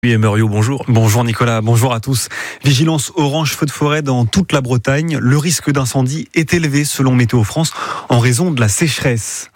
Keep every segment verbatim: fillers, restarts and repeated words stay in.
Oui, Emerio, bonjour. Bonjour Nicolas, bonjour à tous. Vigilance orange feu de forêt dans toute la Bretagne. Le risque d'incendie est élevé selon Météo France en raison de la sécheresse.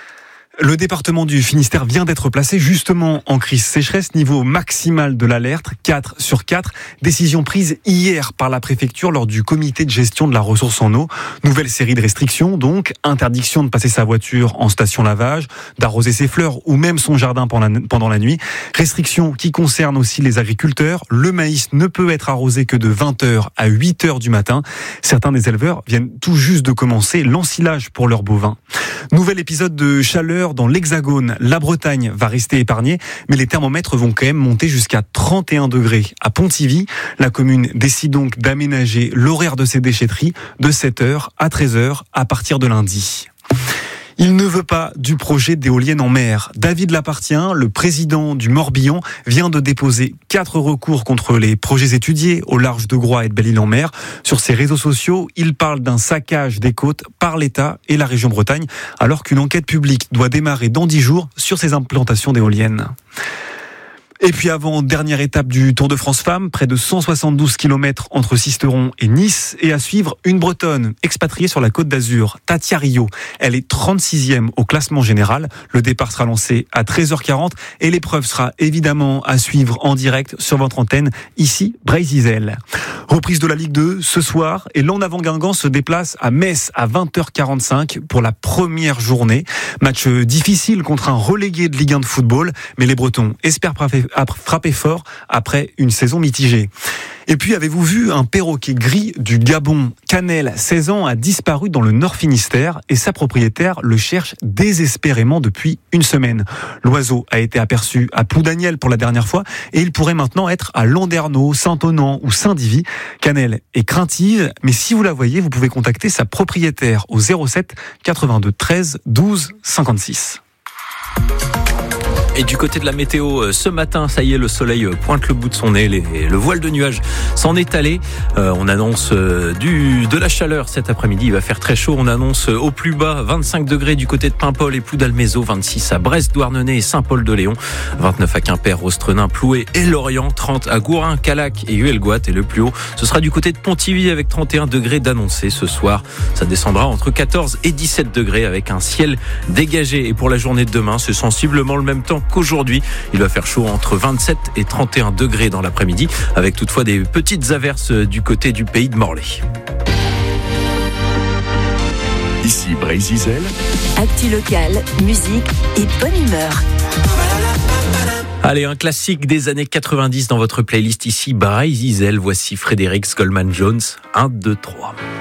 Le département du Finistère vient d'être placé justement en crise sécheresse, niveau maximal de l'alerte, quatre sur quatre. Décision prise hier par la préfecture lors du comité de gestion de la ressource en eau. Nouvelle série de restrictions donc, interdiction de passer sa voiture en station lavage, d'arroser ses fleurs ou même son jardin pendant la nuit. Restrictions qui concernent aussi les agriculteurs. Le maïs ne peut être arrosé que de vingt heures à huit heures du matin. Certains des éleveurs viennent tout juste de commencer l'ensilage pour leurs bovins. Nouvel épisode de chaleur dans l'Hexagone. La Bretagne va rester épargnée, mais les thermomètres vont quand même monter jusqu'à trente et un degrés. À Pontivy, la commune décide donc d'aménager l'horaire de ses déchetteries de sept heures à treize heures à partir de lundi. Il ne veut pas du projet d'éolienne en mer. David Lapartien, le président du Morbihan, vient de déposer quatre recours contre les projets étudiés au large de Groix et de Belle-Île-en-Mer. Sur ses réseaux sociaux, il parle d'un saccage des côtes par l'État et la région Bretagne, alors qu'une enquête publique doit démarrer dans dix jours sur ces implantations d'éoliennes. Et puis avant, dernière étape du Tour de France Femmes, près de cent soixante-douze kilomètres entre Sisteron et Nice. Et à suivre, une Bretonne expatriée sur la Côte d'Azur, Tatia Rio. Elle est trente-sixième au classement général. Le départ sera lancé à treize heures quarante et l'épreuve sera évidemment à suivre en direct sur votre antenne, ici, Brésil. Reprise de la Ligue deux ce soir et l'En Avant Guingamp se déplace à Metz à vingt heures quarante-cinq pour la première journée. Match difficile contre un relégué de Ligue un de football, mais les Bretons espèrent frapper fort après une saison mitigée. Et puis, avez-vous vu un perroquet gris du Gabon? Canel, seize ans, a disparu dans le Nord Finistère et sa propriétaire le cherche désespérément depuis une semaine. L'oiseau a été aperçu à Ploudaniel pour la dernière fois et il pourrait maintenant être à Landerneau, Saint-Onant ou Saint-Divy. Canel est craintive, mais si vous la voyez, vous pouvez contacter sa propriétaire au zéro sept quatre-vingt-deux treize douze cinquante-six. Et du côté de la météo, ce matin, ça y est, le soleil pointe le bout de son nez, les, le voile de nuages s'en est allé. Euh, on annonce du, de la chaleur cet après-midi, il va faire très chaud. On annonce au plus bas vingt-cinq degrés du côté de Paimpol et Ploudalmézeau, vingt-six à Brest, Douarnenez et Saint-Paul-de-Léon, vingt-neuf à Quimper, Rostrenin, Ploué et Lorient, trente à Gourin, Calac et Huelgoat. Et le plus haut, ce sera du côté de Pontivy avec trente et un degrés d'annoncé ce soir. Ça descendra entre quatorze et dix-sept degrés avec un ciel dégagé. Et pour la journée de demain, c'est sensiblement le même temps qu'aujourd'hui. Il va faire chaud entre vingt-sept et trente et un degrés dans l'après-midi, avec toutefois des petites averses du côté du pays de Morlaix. Ici Brésil. Actu locale, musique et bonne humeur. Allez, un classique des années quatre-vingt-dix dans votre playlist ici Brésil. Voici Frédéric Coleman Jones, un, deux, trois.